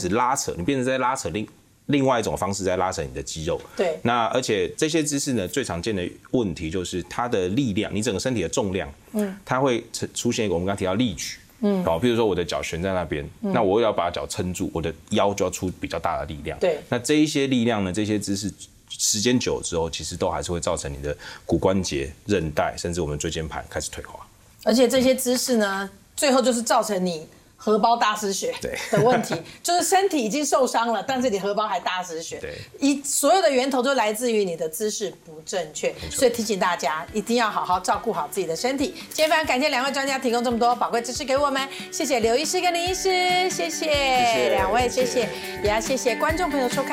始拉扯，你变成在拉扯另外一种方式在拉扯你的肌肉。 对。 那而且这些姿势呢，最常见的问题就是它的力量，你整个身体的重量，它会出现一个我们刚刚提到力矩。好，比如说我的脚悬在那边，那我要把脚撑住，我的腰就要出比较大的力量。 对。 那这一些力量呢，这些姿势时间久了之后，其实都还是会造成你的骨关节、韧带，甚至我们椎间盘开始退化。 而且这些姿势呢，最后就是造成你荷包大失血的问题，就是身体已经受伤了，但是你荷包还大失血。对，所有的源头都来自于你的姿势不正确，所以提醒大家一定要好好照顾好自己的身体。今天非常感谢2位专家提供这么多宝贵知识给我们，谢谢刘医师跟林医师，谢谢两位，谢谢，也要谢谢观众朋友收看。